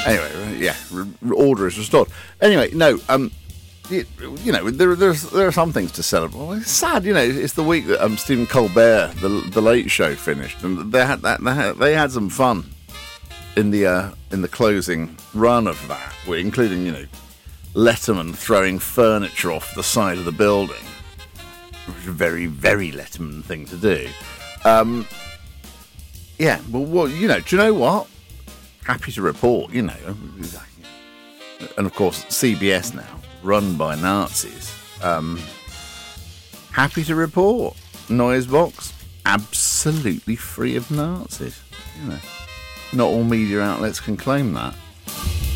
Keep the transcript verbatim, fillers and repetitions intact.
Anyway, yeah, order is restored. Anyway, no, um, you, you know, there, there's, there are some things to celebrate. Well, it's sad, you know. It's the week that um, Stephen Colbert, the the Late Show, finished, and they had that. They had, they had some fun in the uh, in the closing run of that, including, you know, Letterman throwing furniture off the side of the building, which is a very, very Letterman thing to do. Um, yeah, well, well, you know, do you know what? Happy to report, you know, and of course C B S now, run by Nazis. Um, happy to report, Noisebox, absolutely free of Nazis. You know, not all media outlets can claim that.